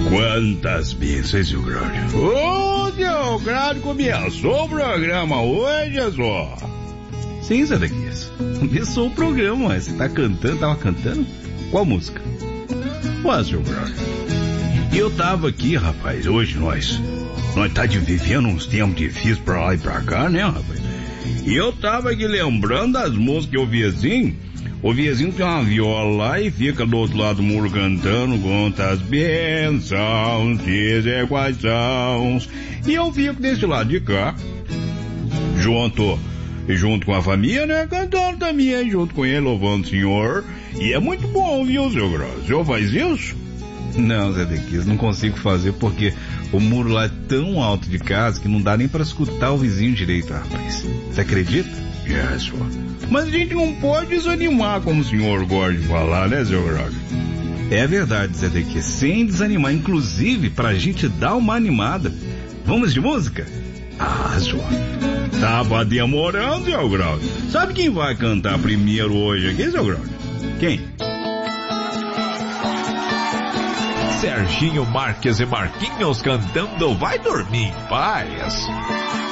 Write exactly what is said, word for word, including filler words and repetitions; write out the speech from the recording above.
Quantas vezes, seu Grande? Ô, seu Grande, começou o programa hoje, só. Sim, Zedequias. Começou o programa, você tá cantando, tava cantando? Qual música? Ué, seu Grande. E eu tava aqui, rapaz, hoje nós, nós tá de vivendo uns tempos difíceis pra lá e pra cá, né, rapaz? E eu tava aqui lembrando das músicas que eu vi assim. O vizinho tem uma viola lá e fica do outro lado do muro cantando quantas bênçãos, dizer quais são. E eu fico desse lado de cá, junto, junto com a família, né, cantando também, junto com ele, louvando o Senhor. E é muito bom, viu, seu Grosso? O senhor faz isso? Não, Zé Dequias, não consigo fazer porque o muro lá é tão alto de casa que não dá nem pra escutar o vizinho direito, rapaz. Você acredita? É, senhor. Mas a gente não pode desanimar, como o senhor gosta de falar, né, seu Grosso? É verdade, Zé Dequias, sem desanimar, inclusive pra gente dar uma animada. Vamos de música? Ah, senhor. Tava demorando, seu Grosso. Sabe quem vai cantar primeiro hoje aqui, seu Grosso? Quem? Serginho Marques e Marquinhos cantando Vai Dormir em Paz.